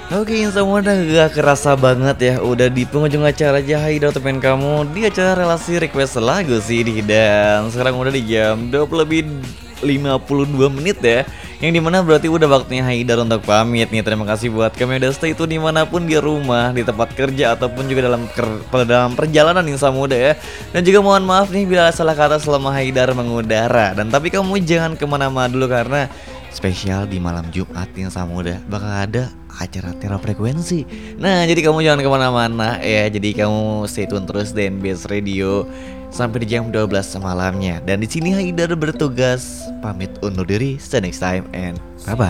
Oke, semua udah gak kerasa banget ya. Udah di penghujung acara aja Haida temen kamu di acara relasi request lagu sih di. Dan sekarang udah di jam 20 lebih 52 menit ya. Yang dimana berarti udah waktunya Haidar untuk pamit nih. Terima kasih buat kamu yang udah stay itu dimanapun, di rumah, di tempat kerja, ataupun juga dalam perjalanan Insa Muda ya. Dan juga mohon maaf nih bila salah kata selama Haidar mengudara. Dan tapi kamu jangan kemana-mana dulu karena spesial di malam Jumat yang Muda bakal ada acara Terra Frekuensi. Nah, jadi kamu jangan kemana-mana ya. Jadi kamu stay tune terus di NBS Radio sampai di jam 12 malamnya. Dan di sini Haidar bertugas pamit undur diri. See you next time and bye bye.